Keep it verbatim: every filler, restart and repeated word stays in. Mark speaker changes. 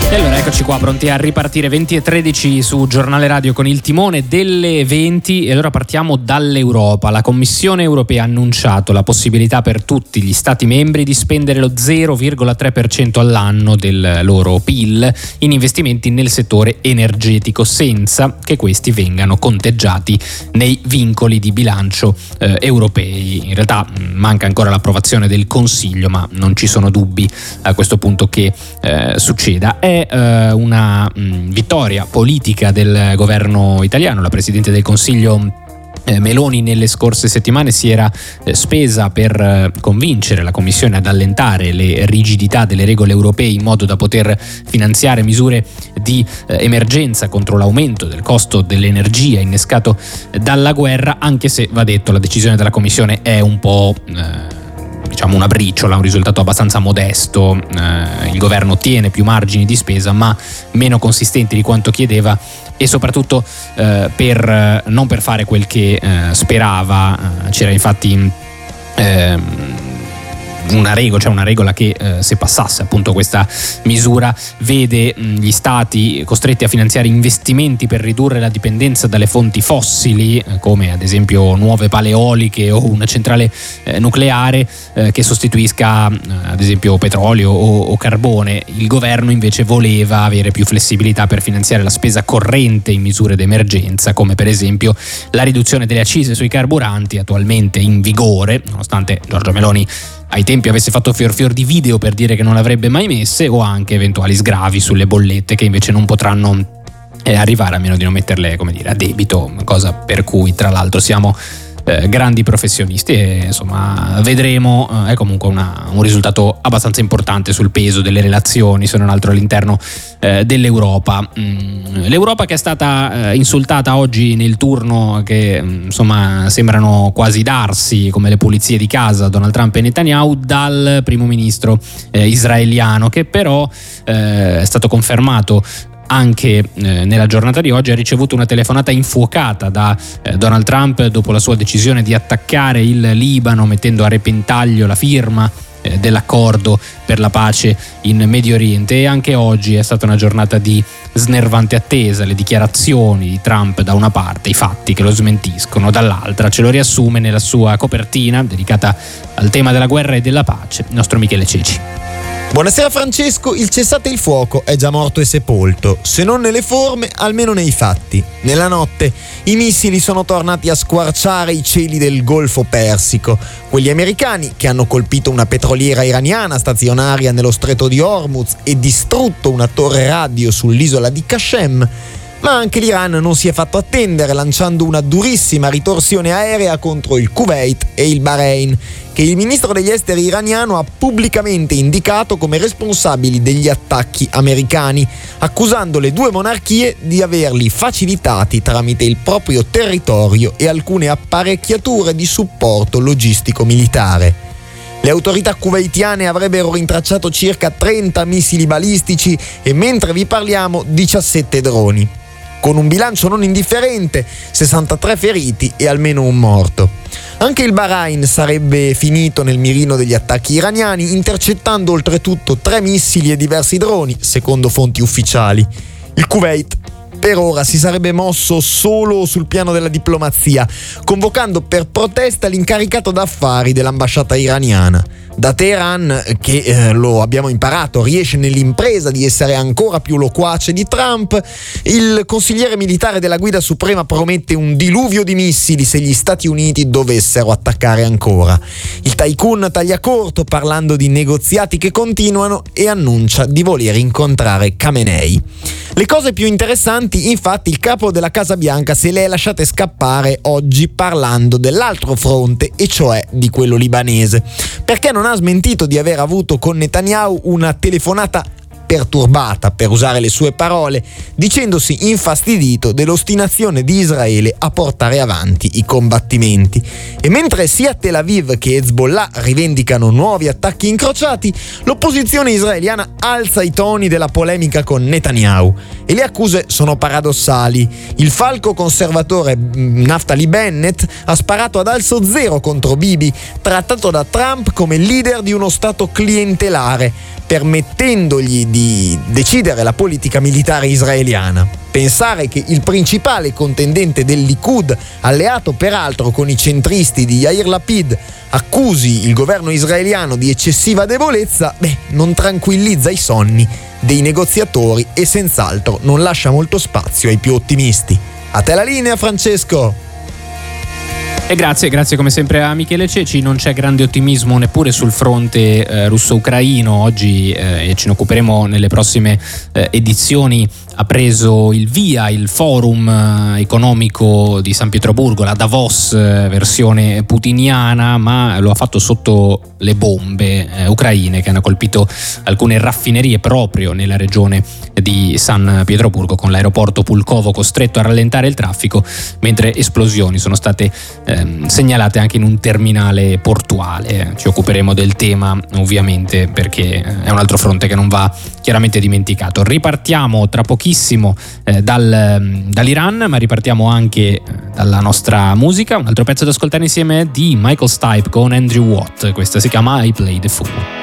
Speaker 1: E allora eccoci qua pronti a ripartire venti e tredici su Giornale Radio con il timone delle venti. E allora partiamo dall'Europa. La Commissione europea ha annunciato la possibilità per tutti gli stati membri di spendere lo zero virgola tre per cento all'anno del loro P I L in investimenti nel settore energetico, senza che questi vengano conteggiati nei vincoli di bilancio eh, europei. In realtà mh, manca ancora l'approvazione del Consiglio, ma non ci sono dubbi a questo punto che eh, succeda. È eh, una mh, vittoria politica del governo italiano. La Presidente del Consiglio eh, Meloni nelle scorse settimane si era eh, spesa per eh, convincere la Commissione ad allentare le rigidità delle regole europee in modo da poter finanziare misure di eh, emergenza contro l'aumento del costo dell'energia innescato eh, dalla guerra, anche se va detto la decisione della Commissione è un po' eh, diciamo una briciola, un risultato abbastanza modesto. Eh, il governo ottiene più margini di spesa ma meno consistenti di quanto chiedeva, e soprattutto eh, per non per fare quel che eh, sperava. Eh, c'era infatti eh, una regola, cioè una regola che eh, se passasse appunto questa misura vede mh, gli stati costretti a finanziare investimenti per ridurre la dipendenza dalle fonti fossili, eh, come ad esempio nuove pale eoliche o una centrale eh, nucleare eh, che sostituisca eh, ad esempio petrolio o, o carbone. Il governo invece voleva avere più flessibilità per finanziare la spesa corrente in misure d'emergenza, come per esempio la riduzione delle accise sui carburanti attualmente in vigore, nonostante Giorgia Meloni ai tempi avesse fatto fior fior di video per dire che non l'avrebbe mai messe, o anche eventuali sgravi sulle bollette che invece non potranno eh, arrivare a meno di non metterle, come dire, a debito, cosa per cui tra l'altro siamo eh, grandi professionisti e insomma vedremo. Eh, è comunque una, un risultato abbastanza importante sul peso delle relazioni, se non altro all'interno eh, dell'Europa. Mm, l'Europa che è stata eh, insultata oggi nel turno che mm, insomma sembrano quasi darsi come le pulizie di casa Donald Trump e Netanyahu dal primo ministro eh, israeliano, che però eh, è stato confermato anche eh, nella giornata di oggi. Ha ricevuto una telefonata infuocata da eh, Donald Trump dopo la sua decisione di attaccare il Libano, mettendo a repentaglio la firma eh, dell'accordo per la pace in Medio Oriente. E anche oggi è stata una giornata di snervante attesa, le dichiarazioni di Trump da una parte, i fatti che lo smentiscono dall'altra. Ce lo riassume nella sua copertina dedicata al tema della guerra e della pace il nostro Michele Ceci.
Speaker 2: Buonasera Francesco, il cessate il fuoco è già morto e sepolto, se non nelle forme almeno nei fatti. Nella notte i missili sono tornati a squarciare i cieli del Golfo Persico, quelli americani che hanno colpito una petroliera iraniana stazionaria nello stretto di Hormuz e distrutto una torre radio sull'isola di Qashem. Ma anche l'Iran non si è fatto attendere, lanciando una durissima ritorsione aerea contro il Kuwait e il Bahrain, che il ministro degli esteri iraniano ha pubblicamente indicato come responsabili degli attacchi americani, accusando le due monarchie di averli facilitati tramite il proprio territorio e alcune apparecchiature di supporto logistico militare. Le autorità kuwaitiane avrebbero rintracciato circa trenta missili balistici e, mentre vi parliamo, diciassette droni, con un bilancio non indifferente, sessantatré feriti e almeno un morto. Anche il Bahrain sarebbe finito nel mirino degli attacchi iraniani, intercettando oltretutto tre missili e diversi droni, secondo fonti ufficiali. Il Kuwait per ora si sarebbe mosso solo sul piano della diplomazia, convocando per protesta l'incaricato d'affari dell'ambasciata iraniana. Da Teheran, che eh, lo abbiamo imparato, riesce nell'impresa di essere ancora più loquace di Trump, il consigliere militare della guida suprema promette un diluvio di missili se gli Stati Uniti dovessero attaccare ancora. Il tycoon taglia corto parlando di negoziati che continuano e annuncia di voler incontrare Khamenei. Le cose più interessanti, infatti, il capo della Casa Bianca se le è lasciate scappare oggi parlando dell'altro fronte, e cioè di quello libanese, perché non ha smentito di aver avuto con Netanyahu una telefonata perturbata, per usare le sue parole, dicendosi infastidito dell'ostinazione di Israele a portare avanti i combattimenti. E mentre sia Tel Aviv che Hezbollah rivendicano nuovi attacchi incrociati, l'opposizione israeliana alza i toni della polemica con Netanyahu e le accuse sono paradossali. Il falco conservatore Naftali Bennett ha sparato ad alzo zero contro Bibi, trattato da Trump come leader di uno stato clientelare, permettendogli di decidere la politica militare israeliana. Pensare che il principale contendente del Likud, alleato peraltro con i centristi di Yair Lapid, accusi il governo israeliano di eccessiva debolezza, beh, non tranquillizza i sonni dei negoziatori e senz'altro non lascia molto spazio ai più ottimisti. A te la linea, Francesco!
Speaker 1: E grazie, grazie come sempre a Michele Ceci. Non c'è grande ottimismo neppure sul fronte eh, russo-ucraino. Oggi eh, e ce ne occuperemo nelle prossime eh, edizioni. Ha preso il via il forum eh, economico di San Pietroburgo, la Davos eh, versione putiniana, ma lo ha fatto sotto le bombe eh, ucraine che hanno colpito alcune raffinerie proprio nella regione di San Pietroburgo, con l'aeroporto Pulkovo costretto a rallentare il traffico, mentre esplosioni sono state eh, segnalate anche in un terminale portuale. Ci occuperemo del tema ovviamente, perché è un altro fronte che non va chiaramente dimenticato. Ripartiamo tra pochissimo eh, dal, dall'Iran, ma ripartiamo anche eh, dalla nostra musica. Un altro pezzo da ascoltare insieme è di Michael Stipe con Andrew Watt. Questa si chiama I Play the Fool.